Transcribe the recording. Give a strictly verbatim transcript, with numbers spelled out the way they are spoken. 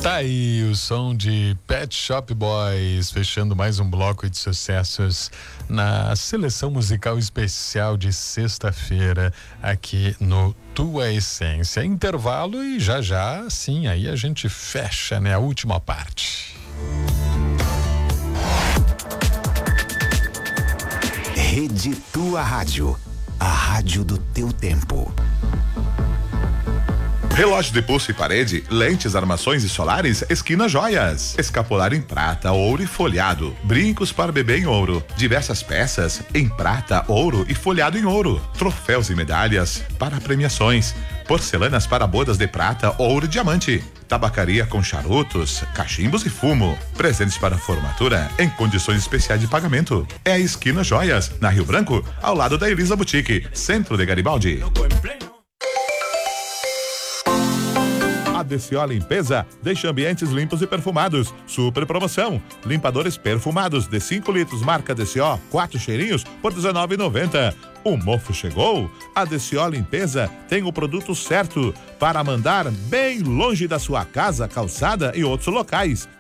Tá aí o som de Pet Shop Boys, fechando mais um bloco de sucessos na seleção musical especial de sexta-feira aqui no Tua Essência. Intervalo e já já, sim, aí a gente fecha, né, a última parte. Rede Tua Rádio, a rádio do teu tempo. Relógio de pulso e parede, lentes, armações e solares, Esquina Joias. Escapular em prata, ouro e folhado. Brincos para bebê em ouro. Diversas peças em prata, ouro e folhado em ouro. Troféus e medalhas para premiações. Porcelanas para bodas de prata, ouro e diamante. Tabacaria com charutos, cachimbos e fumo. Presentes para formatura em condições especiais de pagamento. É a Esquina Joias, na Rio Branco, ao lado da Elisa Boutique, centro de Garibaldi. A D C O Limpeza deixa ambientes limpos e perfumados. Super promoção. Limpadores perfumados de cinco litros, marca D C O, quatro cheirinhos por dezenove reais e noventa centavos. O mofo chegou? A D C O Limpeza tem o produto certo para mandar bem longe da sua casa, calçada e outros locais.